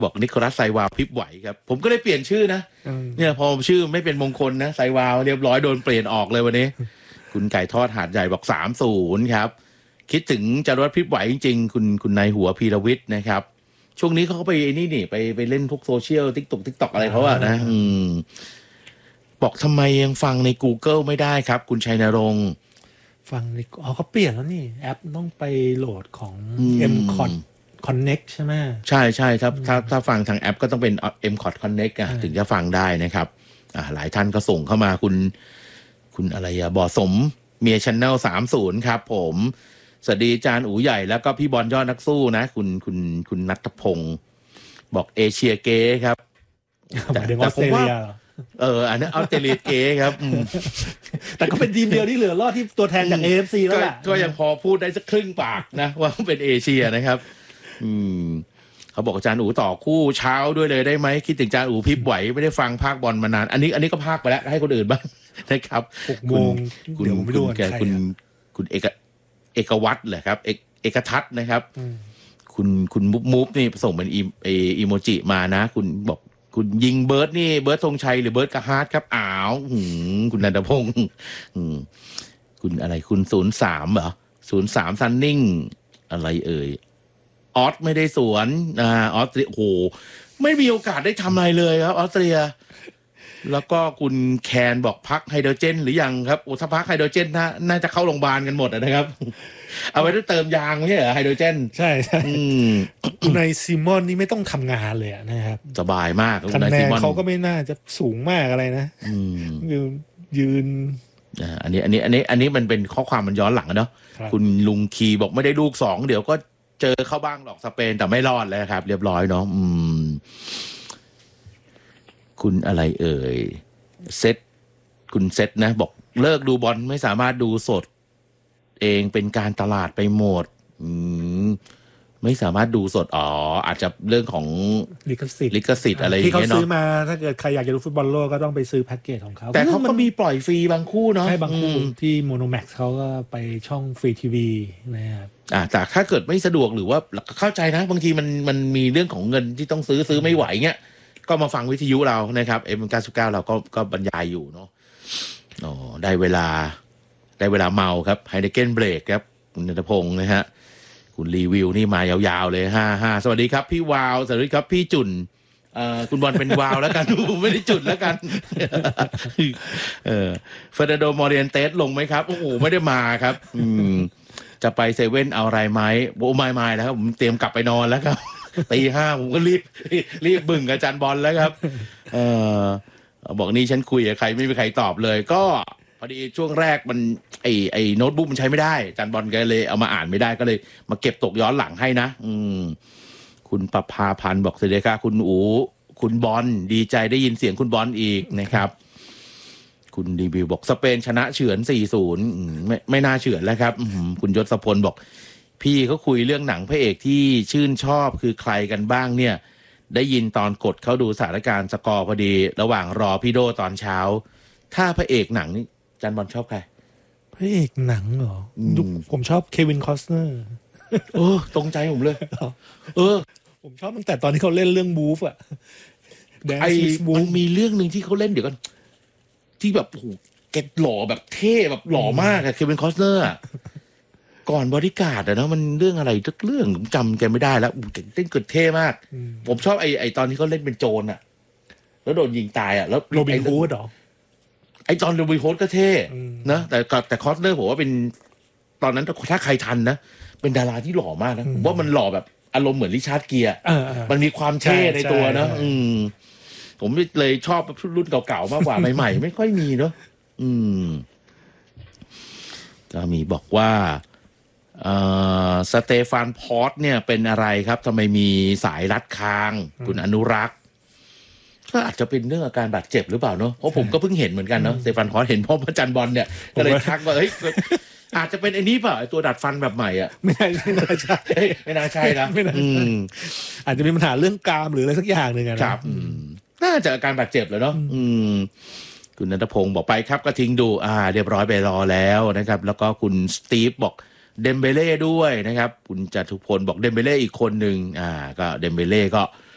บอกนิโคลัสไซวาวพริบไหวครับผมก็เลยเปลี่ยนชื่อนะเนี่ยพอชื่อไม่เป็นมงคลนะไซวาวเรียบร้อยโดนเปลี่ยนออกเลยวันนี้ คุณไก่ทอดหาดใหญ่บอก 3-0 ครับคิดถึงจารวัตรพริบไหวจริงๆคุณนายหัวพีรวิทย์นะครับช่วงนี้เขาไปนี่ไปเล่นพวกโซเชียลติ๊กต็อกอะไรเขาอะนะบอกทำไมยังฟังใน Google ไม่ได้ครับคุณชัยนรงค์ฟังในเขาเปลี่ยนแล้วนี่แอปต้องไปโหลดของ MCOT Connect ใช่ไหมใช่ถ้าฟังทางแอปก็ต้องเป็น MCOT Connect ถึงจะฟังได้นะครับหลายท่านก็ส่งเข้ามาคุณอะไรบ่อสมเมีย Channel 30ครับผมสวัสดีอาจารย์อู๋ใหญ่แล้วก็พี่บอลยอดนักสู้นะคุณณัฐพงศ์บอกเอเชียเก้ครับแต่ผมว่าอันนั้นออสเตรเลียเก้ครับแต่ก็เป็นทีมเดียวที่เหลือรอดที่ตัวแทนจาก AFC แล้วแหละก็ยังพอพูดได้สักครึ่งปากนะว่าเป็นเอเชียนะครับเขาบอกอาจารย์อู๋ต่อคู่เช้าด้วยเลยได้ไหมคิดถึงอาจารย์อู๋พริบไหวไม่ได้ฟังภาคบอลมานานอันนี้ก็ภาคไปแล้วให้คนอื่นบ้างนะครับ 6 โมงเดี๋ยวผมไม่ดูคุณเอกวัตรเหรอครับเอกทัศน์นะครับคุณมุบนี่ส่งเป็นอีโมจิมานะคุณบอกคุณยิงเบิร์ดนี่เบิร์ดธงชัยหรือเบิร์ดกะฮาร์ดครับคุณนันทพงศ์คุณอะไรคุณ03เหรอ03ซันนิ่งอะไรเอ่ยออสไม่ได้สวนออสเตรียโอ้โหไม่มีโอกาสได้ทำอะไรเลยครับออสเตรียแล้วก็คุณแคนบอกพักไฮโดรเจนหรือยังครับถ้าพักไฮโดรเจนน่าจะเข้าโรงพยาบาลกันหมดนะครับเอาไว้เติมยางไม่ใช่เหรอไฮโดรเจนใช่ในซีมอนนี่ไม่ต้องทำงานเลยนะครับสบายมากคะแนนเขาก็ไม่น่าจะสูงมากอะไรนะยืนอันนี้มันเป็นข้อความมันย้อนหลังเนาะคุณลุงคีบอกไม่ได้ลูก2เดี๋ยวก็เจอเข้าบ้างหรอกสเปนแต่ไม่รอดเลยครับเรียบร้อยเนาะคุณอะไรเอ่ยคุณเซตนะบอกเลิกดูบอลไม่สามารถดูสดเองเป็นการตลาดไปหมดไม่สามารถดูสดอาจจะเรื่องของลิขสิทธิ์อะไรที่เขาซื้อมาถ้าเกิดใครอยากจะดูฟุตบอลโลกก็ต้องไปซื้อแพ็กเกจของเขาแต่เขาก็มีปล่อยฟรีบางคู่เนาะใช่บางคู่ที่โมโนแม็กซ์เขาก็ไปช่องฟรีทีวีนะครับแต่ถ้าเกิดไม่สะดวกหรือว่าเข้าใจนะบางทีมันมีเรื่องของเงินที่ต้องซื้อไม่ไหวเงี้ยก็มาฟังวิทยุเรานะครับM99เราก็บรรยายอยู่เนาะได้เวลาเมาครับไฮเดเกนเบรกครับคุณณัฐพงศ์นะฮะคุณรีวิวนี่มายาวๆเลย55สวัสดีครับพี่วาวสวัสดีครับพี่จุนคุณบอลเป็นวาวแล้วกันไม่ได้จุดแล้วกันเฟอร์นันโดมอริเอนเตสลงไหมครับโอ้โหไม่ได้มาครับจะไปเซเว่นเอาอะไรไหมโอ้ไม่แล้วครับผมเตรียมกลับไปนอนแล้วครับตี 5ผมก็รีบบึ่งกับอาจารย์บอลแล้วครับบอกนี่ฉันคุยกับใครไม่มีใครตอบเลยก็พอดีช่วงแรกมันไอ้โน้ตบุ๊กมันใช้ไม่ได้อาจารย์บอลก็เลยเอามาอ่านไม่ได้ก็เลยมาเก็บตกย้อนหลังให้นะคุณประภาพันธ์บอกสวัสดีครับคุณอู๋คุณบอลดีใจได้ยินเสียงคุณบอลอีกนะครับคุณรีวิวบอกสเปนชนะเฉือน 4-0 ไม่น่าเฉือนแล้วครับคุณยศพลบอกพี่เขาคุยเรื่องหนังพระเอกที่ชื่นชอบคือใครกันบ้างเนี่ยได้ยินตอนกดเขาดูสถานการณ์สกอร์พอดีระหว่างรอพี่โดตอนเช้าถ้าพระเอกหนังนี่จันบอลชอบใครพระเอกหนังเหรอผมชอบเควินคอสเนอร์ตรงใจผมเลยผมชอบตั้งแต่ตอนที่เขาเล่นเรื่องบูฟอะมันมีเรื่องนึงที่เขาเล่นเดี๋ยวกันที่แบบโอ้โหแกหล่อแบบเท่แบบหล่อมากอะเควินคอสเนอร์ก่อนบอดี้การ์ดนะมันเรื่องอะไรทุกเรื่องผมจำแกไม่ได้แล้วเต้นเกิดเท่มากผมชอบไอตอนที่เขาเล่นเป็นโจรอะแล้วโดนยิงตายอะแล้วโรบินฮูดเหรอไอตอนโรบินฮูดก็เท่นะแต่คอสเนอร์ผมว่าเป็นตอนนั้นถ้าใครทันนะเป็นดาราที่หล่อมากนะผมว่ามันหล่อแบบอารมณ์เหมือนริชาร์ดเกียร์มันมีความเท่ในตัวนะผมเลยชอบรุ่นเก่าๆมากกว่าใหม่ๆไม่ค่อยมีเนาะก็มีบอกว่าสเตฟานพอร์ตเนี่ยเป็นอะไรครับทำไมมีสายรัดคางคุณอนุรักษ์ก็อาจจะเป็นเรื่องอาการบาดเจ็บหรือเปล่าเนาะเพราะผมก็เพิ่งเห็นเหมือนกันเนาะสเตฟานพอร์ตเห็นพ่อพระจันทร์บอลเนี่ยก็เลยทักว่าเฮ้ยอาจจะเป็นไอ้นี้เปล่าไอ้ตัวดัดฟันแบบใหม่อ่ะไม่น่าใช่ไม่น่าใช่นะอาจจะมีปัญหาเรื่องกรามหรืออะไรสักอย่างหนึ่งครับน่าจะอาการบาดเจ็บเลยเนาะคุณณัฐพงศ์บอกไปครับก็ทิ้งดูเรียบร้อยไปรอแล้วนะครับแล้วก็คุณสตีฟบอกเดมเบเล่ด้วยนะครับคุณจตุพลบอกเดมเบเล่อีกคนหนึ่งก็เดมเบเล่ก็